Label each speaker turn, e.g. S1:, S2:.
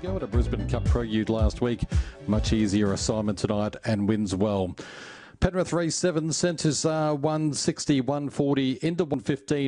S1: go at a Brisbane Cup Prelude last week. Much easier assignment tonight and wins well. Penrith race 7, centres 160, 140 into 115.